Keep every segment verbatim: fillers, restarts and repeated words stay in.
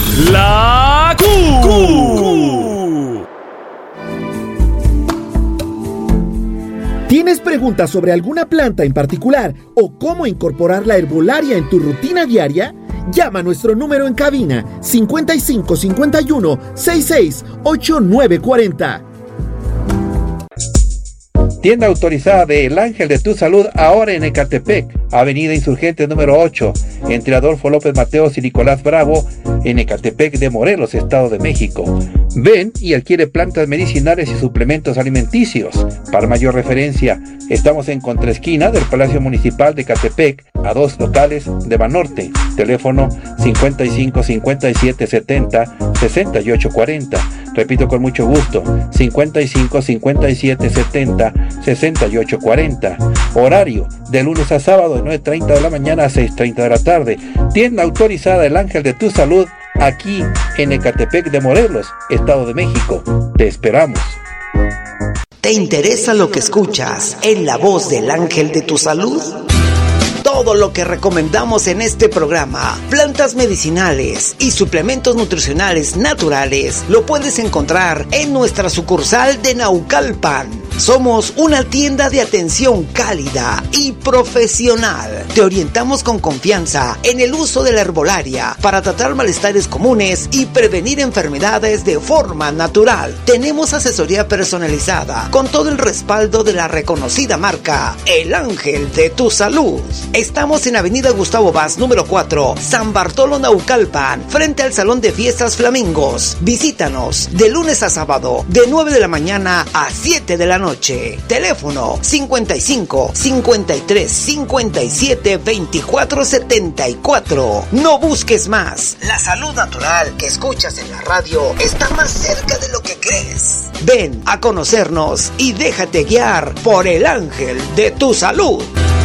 La Q. ¿Tienes preguntas sobre alguna planta en particular o cómo incorporar la herbolaria en tu rutina diaria? Llama a nuestro número en cabina cincuenta y cinco cincuenta y uno sesenta y seis ochenta y nueve cuarenta. Tienda autorizada de El Ángel de tu Salud, ahora en Ecatepec, Avenida Insurgente número ocho, entre Adolfo López Mateos y Nicolás Bravo, en Ecatepec de Morelos, Estado de México. Ven y adquiere plantas medicinales y suplementos alimenticios. Para mayor referencia, estamos en contraesquina del Palacio Municipal de Ecatepec, a dos locales de Banorte. Teléfono cincuenta y cinco cincuenta y siete setenta sesenta y ocho cuarenta. Repito con mucho gusto, cincuenta y cinco cincuenta y siete setenta sesenta y ocho cuarenta. Horario de lunes a sábado de nueve treinta de la mañana a seis treinta de la tarde. Tienda autorizada El Ángel de tu Salud, aquí en Ecatepec de Morelos, Estado de México. Te esperamos. ¿Te interesa lo que escuchas en la voz del Ángel de tu Salud? Todo lo que recomendamos en este programa, plantas medicinales y suplementos nutricionales naturales, lo puedes encontrar en nuestra sucursal de Naucalpan. Somos una tienda de atención cálida y profesional. Te orientamos con confianza en el uso de la herbolaria para tratar malestares comunes y prevenir enfermedades de forma natural. Tenemos asesoría personalizada con todo el respaldo de la reconocida marca El Ángel de tu Salud. Estamos en Avenida Gustavo Vaz, número cuatro, San Bartolo, Naucalpan, frente al Salón de Fiestas Flamingos. Visítanos de lunes a sábado, de nueve de la mañana a siete de la noche. Teléfono cincuenta y cinco cincuenta y tres cincuenta y siete veinticuatro setenta y cuatro. No busques más. La salud natural que escuchas en la radio está más cerca de lo que crees. Ven a conocernos y déjate guiar por El Ángel de tu Salud.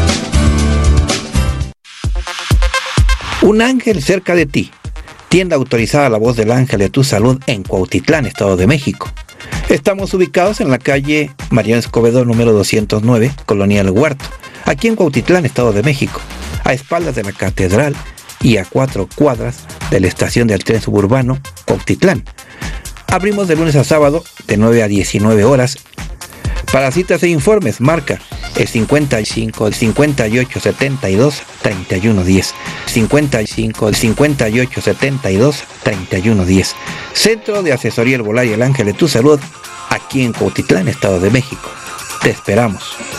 Un ángel cerca de ti. Tienda autorizada La Voz del Ángel de tu Salud en Cuautitlán, Estado de México. Estamos ubicados en la calle Mariano Escobedo número doscientos nueve, Colonia El Huerto, aquí en Cuautitlán, Estado de México, a espaldas de la catedral y a cuatro cuadras de la estación del tren suburbano Cuautitlán. Abrimos de lunes a sábado de nueve a diecinueve horas. Para citas e informes, marca el cincuenta y cinco, el cincuenta y ocho, setenta y dos, treinta y uno diez. cincuenta y cinco, el cincuenta y ocho, setenta y dos, treinta y uno diez. Centro de Asesoría Herbolaria El Ángel de tu Salud, aquí en Cuautitlán, Estado de México. Te esperamos.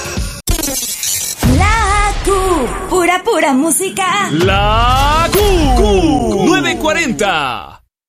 La Q, pura pura música. La Q, nueve cuarenta.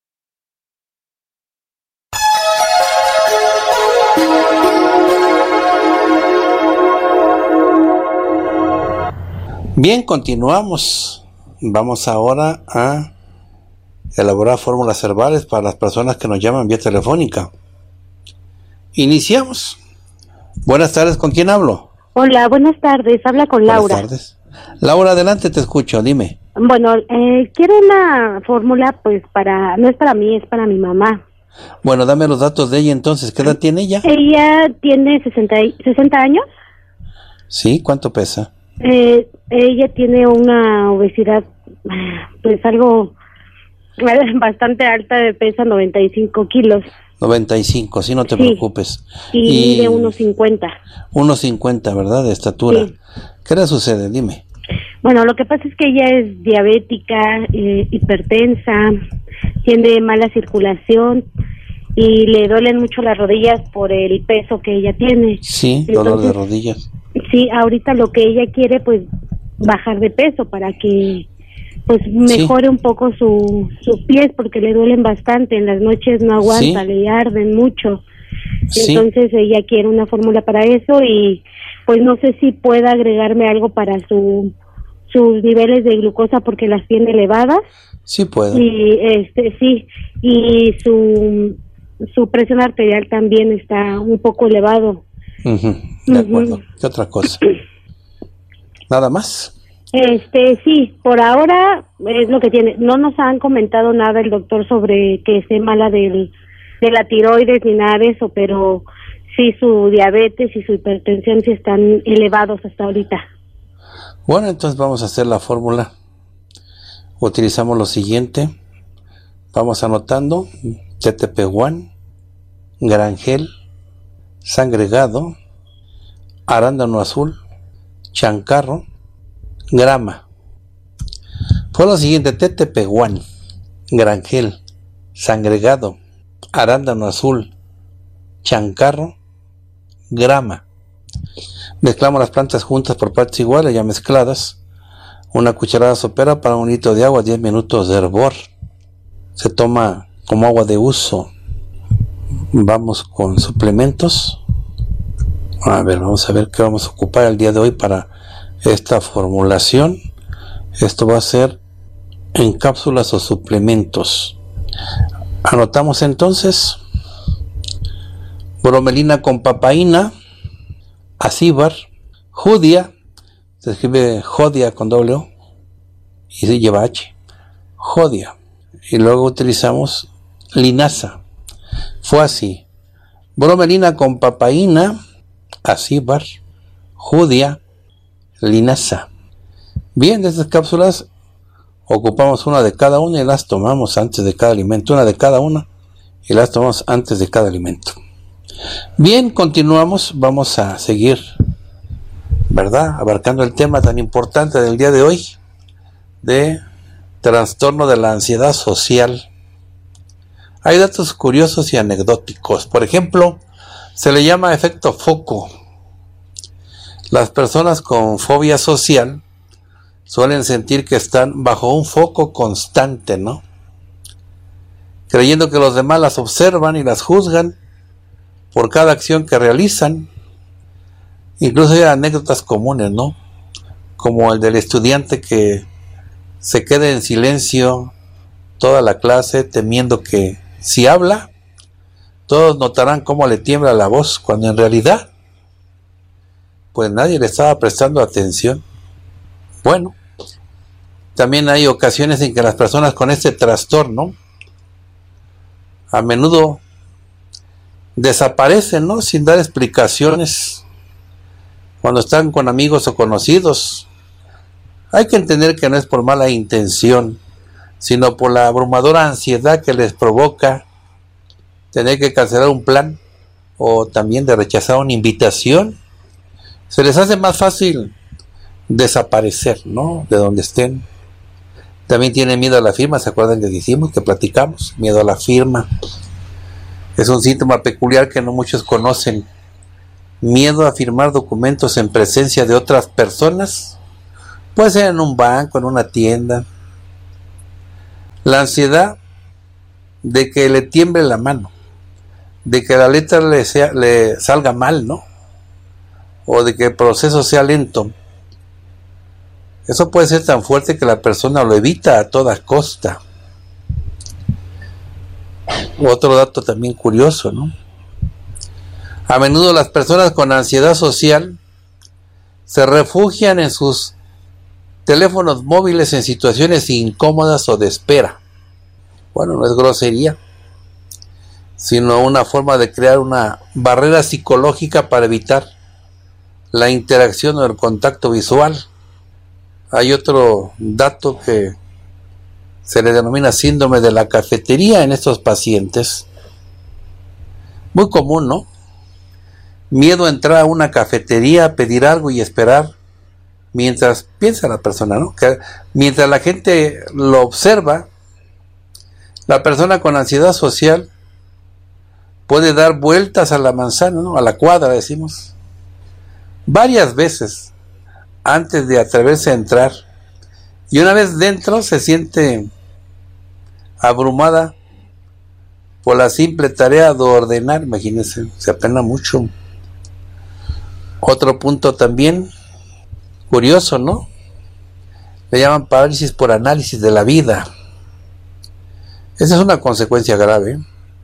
Bien, continuamos. Vamos ahora a elaborar fórmulas herbales para las personas que nos llaman vía telefónica. Iniciamos. Buenas tardes, ¿con quién hablo? Hola, buenas tardes, habla con Laura. Buenas tardes. Laura, adelante, te escucho, dime. Bueno, eh, quiero una fórmula, pues para, no es para mí, es para mi mamá. Bueno, dame los datos de ella entonces, ¿qué edad tiene ella? Ella tiene sesenta, sesenta años. Sí, ¿cuánto pesa? Eh, ella tiene una obesidad, pues algo bastante alta, de pesa noventa y cinco kilos. noventa y cinco, sí, no te sí. preocupes. Y mide uno cincuenta. uno cincuenta, ¿verdad? De estatura. Sí. ¿Qué le sucede? Dime. Bueno, lo que pasa es que ella es diabética, eh, hipertensa, tiene mala circulación y le duelen mucho las rodillas por el peso que ella tiene. Sí, Entonces, dolor de rodillas. Sí, ahorita lo que ella quiere, pues, bajar de peso para que, pues, mejore sí. un poco su, sus pies, porque le duelen bastante, en las noches no aguanta, sí. le arden mucho. Sí. Entonces ella quiere una fórmula para eso y, pues, no sé si pueda agregarme algo para su sus niveles de glucosa porque las tiene elevadas. Sí puede. Y, este, sí, y su, su presión arterial también está un poco elevado. Uh-huh. De acuerdo. Uh-huh. ¿Qué otra cosa? ¿Nada más? Este, sí, por ahora es lo que tiene. No nos han comentado nada el doctor sobre que esté mala del, de la tiroides ni nada de eso, pero sí su diabetes y su hipertensión sí están elevados hasta ahorita. Bueno, entonces vamos a hacer la fórmula. Utilizamos lo siguiente. Vamos anotando: tetepehuán, granjel, sangregado, arándano azul, chancarro, grama. Fue lo siguiente: tetepehuán, granjel, sangregado, arándano azul, chancarro, grama. Mezclamos las plantas juntas por partes iguales, ya mezcladas. Una cucharada sopera para un litro de agua, diez minutos de hervor. Se toma como agua de uso. Vamos con suplementos. A ver, vamos a ver qué vamos a ocupar el día de hoy para esta formulación. Esto va a ser en cápsulas o suplementos. Anotamos entonces: bromelina con papaína, acíbar, judia, se escribe jodia con doble O y se lleva H, jodia. Y luego utilizamos linaza. Fue así: bromelina con papaína, acíbar, judia, linaza. Bien, de estas cápsulas ocupamos una de cada una y las tomamos antes de cada alimento. Una de cada una y las tomamos antes de cada alimento. Bien, continuamos. Vamos a seguir, ¿verdad?, abarcando el tema tan importante del día de hoy, de trastorno de la ansiedad social. Hay datos curiosos y anecdóticos. Por ejemplo, se le llama efecto foco. Las personas con fobia social suelen sentir que están bajo un foco constante, ¿no?, creyendo que los demás las observan y las juzgan por cada acción que realizan. Incluso hay anécdotas comunes, ¿no?, como el del estudiante que se queda en silencio toda la clase, temiendo que si habla, todos notarán cómo le tiembla la voz, cuando en realidad, pues nadie le estaba prestando atención. Bueno, también hay ocasiones en que las personas con este trastorno a menudo desaparecen, ¿no?, sin dar explicaciones cuando están con amigos o conocidos. Hay que entender que no es por mala intención, sino por la abrumadora ansiedad que les provoca tener que cancelar un plan o también de rechazar una invitación. Se les hace más fácil desaparecer, ¿no?, de donde estén. También tienen miedo a la firma. ¿Se acuerdan que dijimos, que platicamos? Miedo a la firma es un síntoma peculiar que no muchos conocen. Miedo a firmar documentos en presencia de otras personas. Puede ser en un banco, en una tienda. La ansiedad de que le tiemble la mano, de que la letra le, sea, le salga mal, ¿no?, o de que el proceso sea lento. Eso puede ser tan fuerte que la persona lo evita a toda costa. Otro dato también curioso, ¿no? A menudo las personas con ansiedad social se refugian en sus teléfonos móviles en situaciones incómodas o de espera. Bueno, no es grosería, sino una forma de crear una barrera psicológica para evitar la interacción o el contacto visual. Hay otro dato que se le denomina síndrome de la cafetería en estos pacientes. Muy común, ¿no? Miedo a entrar a una cafetería, a pedir algo y esperar mientras piensa la persona, ¿no? Que mientras la gente lo observa, la persona con ansiedad social puede dar vueltas a la manzana, ¿no?, a la cuadra, decimos, varias veces antes de atreverse a entrar. Y una vez dentro se siente abrumada por la simple tarea de ordenar. Imagínense, se apena mucho. Otro punto también curioso, ¿no? Le llaman parálisis por análisis de la vida. Esa es una consecuencia grave.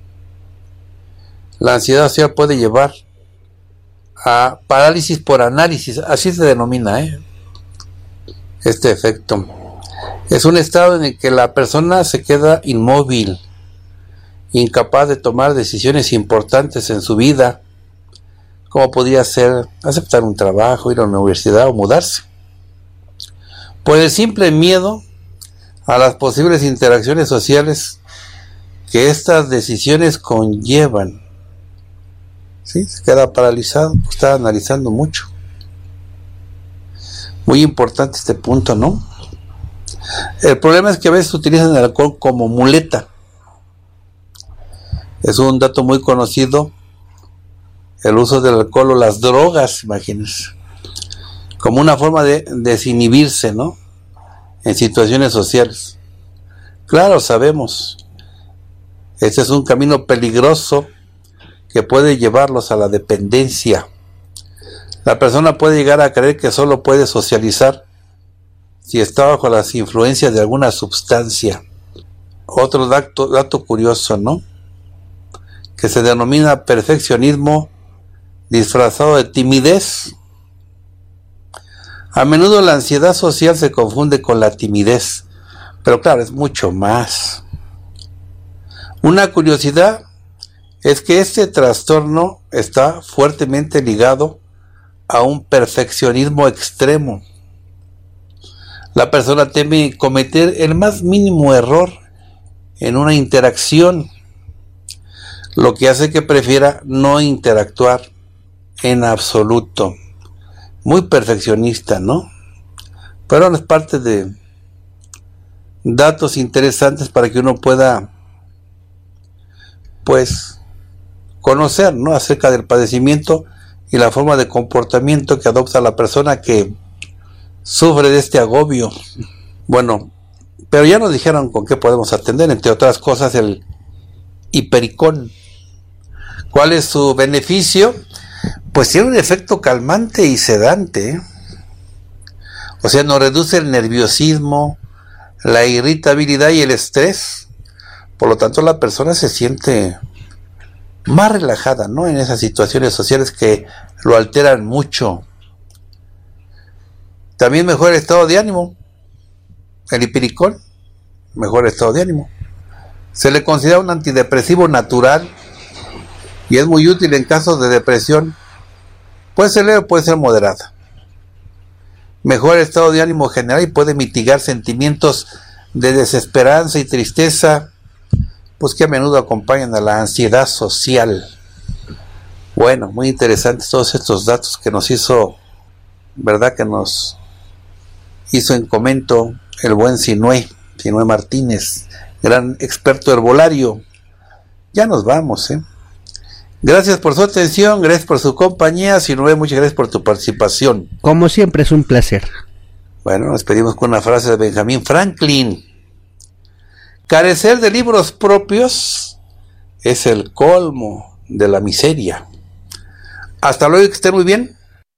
La ansiedad social puede llevar a parálisis por análisis, así se denomina, ¿eh?, este efecto. Es un estado en el que la persona se queda inmóvil, incapaz de tomar decisiones importantes en su vida, como podría ser aceptar un trabajo, ir a una universidad o mudarse, por el simple miedo a las posibles interacciones sociales que estas decisiones conllevan. Sí, se queda paralizado, está analizando mucho. Muy importante este punto, ¿no? El problema es que a veces utilizan el alcohol como muleta. Es un dato muy conocido, el uso del alcohol o las drogas, imagínense, como una forma de desinhibirse, ¿no? En situaciones sociales. Claro, sabemos, este es un camino peligroso que puede llevarlos a la dependencia. La persona puede llegar a creer que solo puede socializar si está bajo las influencias de alguna sustancia. Otro dato, dato curioso, ¿no? Que se denomina perfeccionismo disfrazado de timidez. A menudo la ansiedad social se confunde con la timidez, pero claro, es mucho más. Una curiosidad es que este trastorno está fuertemente ligado a un perfeccionismo extremo. La persona teme cometer el más mínimo error en una interacción, lo que hace que prefiera no interactuar en absoluto. Muy perfeccionista, ¿no? Pero es parte de datos interesantes para que uno pueda, pues, conocer, ¿no? Acerca del padecimiento y la forma de comportamiento que adopta la persona que sufre de este agobio. Bueno, pero ya nos dijeron con qué podemos atender, entre otras cosas, el hipericón. ¿Cuál es su beneficio? Pues tiene un efecto calmante y sedante, ¿eh? O sea, nos reduce el nerviosismo, la irritabilidad y el estrés. Por lo tanto, la persona se siente más relajada, ¿no? En esas situaciones sociales que lo alteran mucho. También mejora el estado de ánimo. El hipericón mejora el estado de ánimo. Se le considera un antidepresivo natural y es muy útil en casos de depresión. Puede ser leve o puede ser moderada. Mejora el estado de ánimo general y puede mitigar sentimientos de desesperanza y tristeza, pues que a menudo acompañan a la ansiedad social. Bueno, muy interesantes todos estos datos que nos hizo, ¿verdad? Que nos hizo en comento el buen Sinué, Sinué Martínez, gran experto herbolario. Ya nos vamos, ¿eh? Gracias por su atención, gracias por su compañía, Sinué, muchas gracias por tu participación. Como siempre, es un placer. Bueno, nos despedimos con una frase de Benjamin Franklin. Carecer de libros propios es el colmo de la miseria. Hasta luego, que estén muy bien.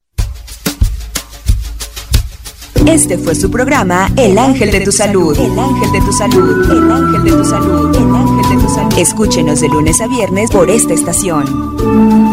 Este fue su programa El Ángel de tu Salud. El Ángel de tu Salud. El Ángel de tu Salud. El Ángel de tu Salud. Escúchenos de lunes a viernes por esta estación.